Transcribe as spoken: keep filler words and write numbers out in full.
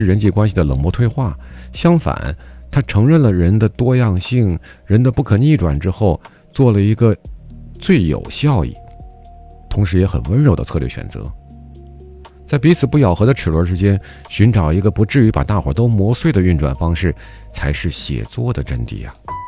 人际关系的冷漠退化，相反，他承认了人的多样性、人的不可逆转之后，做了一个最有效益，同时也很温柔的策略选择。在彼此不咬合的齿轮之间，寻找一个不至于把大伙都磨碎的运转方式，才是写作的真谛啊。